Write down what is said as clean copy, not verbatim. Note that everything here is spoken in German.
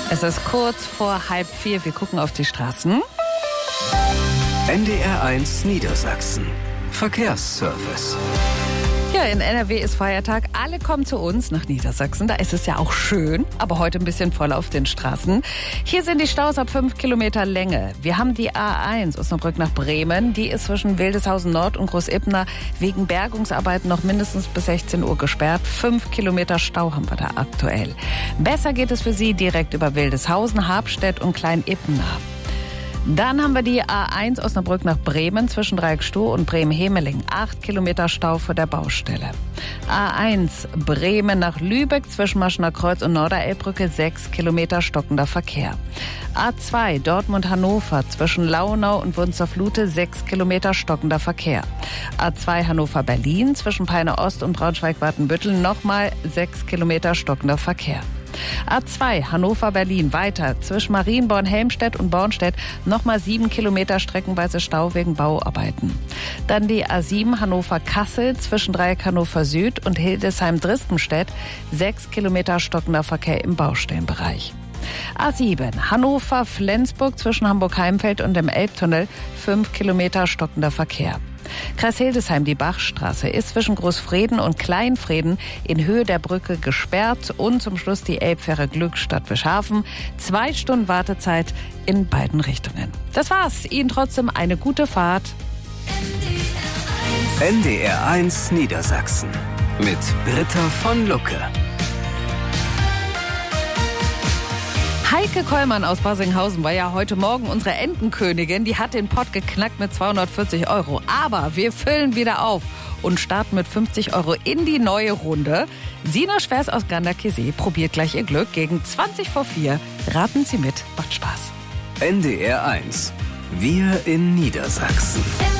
Es ist kurz vor 3:30. Wir gucken auf die Straßen. NDR1 Niedersachsen. Verkehrsservice. Ja, in NRW ist Feiertag. Alle kommen zu uns nach Niedersachsen. Da ist es ja auch schön, aber heute ein bisschen voll auf den Straßen. Hier sind die Staus ab 5 Kilometer Länge. Wir haben die A1 Osnabrück nach Bremen. Die ist zwischen Wildeshausen Nord und Großibna wegen Bergungsarbeiten noch mindestens bis 16 Uhr gesperrt. 5 Kilometer Stau haben wir da aktuell. Besser geht es für Sie direkt über Wildeshausen, Habstedt und Klein-Ipna. Dann haben wir die A1 Osnabrück nach Bremen zwischen Dreieckstoh und Bremen-Hemeling. 8 Kilometer Stau vor der Baustelle. A1 Bremen nach Lübeck zwischen Maschener Kreuz und Norderelbbrücke. 6 Kilometer stockender Verkehr. A2 Dortmund-Hannover zwischen Launau und Wunstorf-Lute. 6 Kilometer stockender Verkehr. A2 Hannover-Berlin zwischen Peine Ost und Braunschweig-Watenbüttel. Nochmal 6 Kilometer stockender Verkehr. A2 Hannover-Berlin weiter zwischen Marienborn-Helmstedt und Bornstedt nochmal 7 Kilometer streckenweise Stau wegen Bauarbeiten. Dann die A7 Hannover-Kassel zwischen Dreieck Hannover Süd und Hildesheim-Drispenstedt 6 Kilometer stockender Verkehr im Baustellenbereich. A7 Hannover-Flensburg zwischen Hamburg-Heimfeld und dem Elbtunnel 5 Kilometer stockender Verkehr. Kreis Hildesheim, die Bachstraße, ist zwischen Großfreden und Kleinfreden in Höhe der Brücke gesperrt und zum Schluss die Elbfähre Glückstadt-Wischhafen. 2 Stunden Wartezeit in beiden Richtungen. Das war's. Ihnen trotzdem eine gute Fahrt. NDR1 Niedersachsen mit Britta von Lucke. Heike Kollmann aus Barsinghausen war ja heute Morgen unsere Entenkönigin. Die hat den Pott geknackt mit 240 €. Aber wir füllen wieder auf und starten mit 50 € in die neue Runde. Sina Schwers aus Ganderkesee probiert gleich ihr Glück. Gegen 4:20. Raten Sie mit. Macht Spaß. NDR1. Wir in Niedersachsen.